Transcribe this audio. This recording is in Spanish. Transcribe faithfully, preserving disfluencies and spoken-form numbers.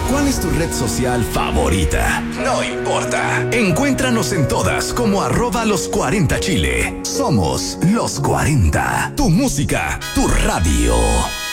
¿Cuál es tu red social favorita? No importa. Encuéntranos en todas como arroba los cuarenta Chile. Somos Los cuarenta. Tu música, tu radio.